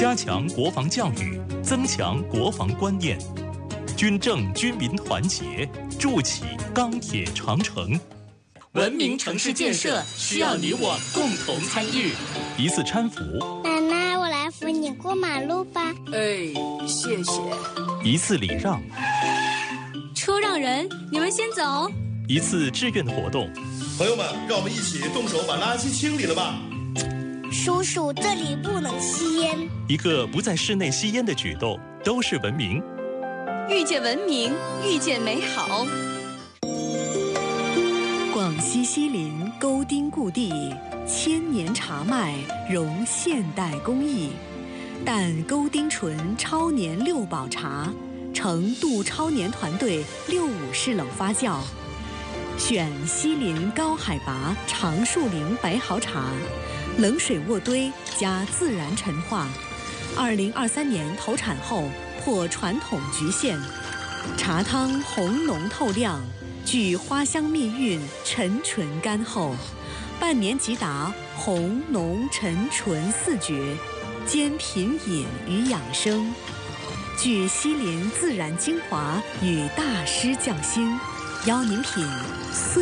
加强国防教育，增强国防观念，军政军民团结，筑起钢铁长城。 文明城市建设需要你我共同参与。 一次搀扶， 奶奶，我来扶你过马路吧。 哎，谢谢。 一次礼让， 车让人，你们先走。 一次志愿活动， 朋友们，让我们一起动手把垃圾清理了吧。 叔叔，这里不能吸烟。 一个不在室内吸烟的举动，都是文明。 遇见文明，遇见美好。 广西西林沟丁故地，千年茶麦融现代工艺，但沟丁醇超年6保茶，成杜超年团队65式冷发酵，选西林高海拔长树林白毫茶，冷水渥堆加自然陈化，2023年投产后破传统局限，茶汤红浓透亮，具花香蜜韵，沉醇甘厚，半年即达红浓沉醇4绝，兼品饮与养生，具西林自然精华与大师匠心，邀您品